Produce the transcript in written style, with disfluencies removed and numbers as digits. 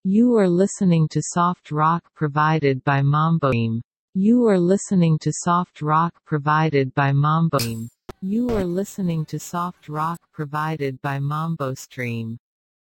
You are listening to soft rock provided by MamboStream. You are listening to soft rock provided by MamboStream. You are listening to soft rock provided by MamboStream.